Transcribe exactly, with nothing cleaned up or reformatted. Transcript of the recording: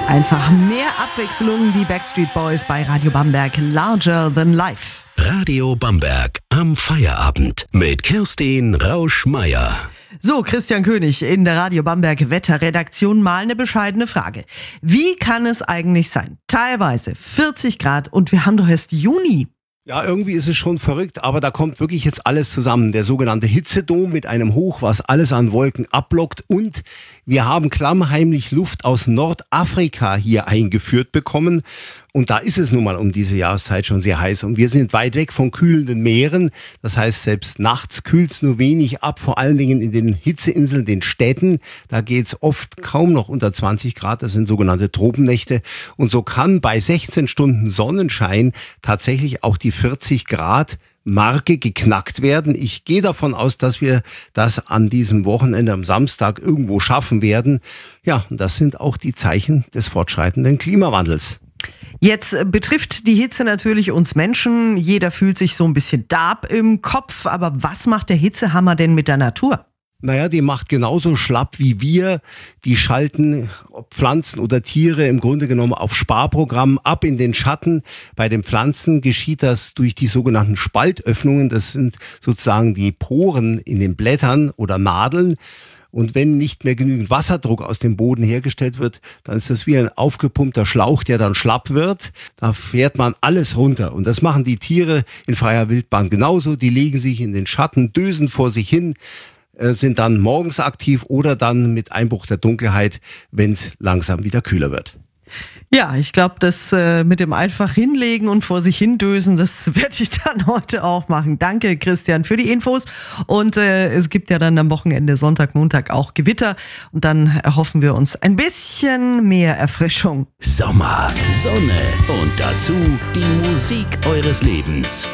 Einfach mehr Abwechslung, die Backstreet Boys bei Radio Bamberg, Larger Than Life. Radio Bamberg am Feierabend mit Kirstin Rausch-Meier. So, Christian König in der Radio Bamberg Wetterredaktion, mal eine bescheidene Frage. Wie kann es eigentlich sein? Teilweise vierzig Grad und wir haben doch erst Juni. Ja, irgendwie ist es schon verrückt, aber da kommt wirklich jetzt alles zusammen. Der sogenannte Hitzedom mit einem Hoch, was alles an Wolken abblockt, und wir haben klammheimlich Luft aus Nordafrika hier eingeführt bekommen. Und da ist es nun mal um diese Jahreszeit schon sehr heiß. Und wir sind weit weg von kühlenden Meeren. Das heißt, selbst nachts kühlt es nur wenig ab, vor allen Dingen in den Hitzeinseln, den Städten. Da geht es oft kaum noch unter zwanzig Grad. Das sind sogenannte Tropennächte. Und so kann bei sechzehn Stunden Sonnenschein tatsächlich auch die vierzig Grad Marke geknackt werden. Ich gehe davon aus, dass wir das an diesem Wochenende am Samstag irgendwo schaffen werden. Ja, und das sind auch die Zeichen des fortschreitenden Klimawandels. Jetzt betrifft die Hitze natürlich uns Menschen. Jeder fühlt sich so ein bisschen derb im Kopf. Aber was macht der Hitzehammer denn mit der Natur? Naja, die macht genauso schlapp wie wir. Die schalten ob Pflanzen oder Tiere im Grunde genommen auf Sparprogramm ab in den Schatten. Bei den Pflanzen geschieht das durch die sogenannten Spaltöffnungen. Das sind sozusagen die Poren in den Blättern oder Nadeln. Und wenn nicht mehr genügend Wasserdruck aus dem Boden hergestellt wird, dann ist das wie ein aufgepumpter Schlauch, der dann schlapp wird. Da fährt man alles runter. Und das machen die Tiere in freier Wildbahn genauso. Die legen sich in den Schatten, dösen vor sich hin, sind dann morgens aktiv oder dann mit Einbruch der Dunkelheit, wenn es langsam wieder kühler wird. Ja, ich glaube, das äh, mit dem einfach hinlegen und vor sich hindösen, das werde ich dann heute auch machen. Danke, Christian, für die Infos. Und äh, es gibt ja dann am Wochenende, Sonntag, Montag auch Gewitter. Und dann erhoffen wir uns ein bisschen mehr Erfrischung. Sommer, Sonne und dazu die Musik eures Lebens.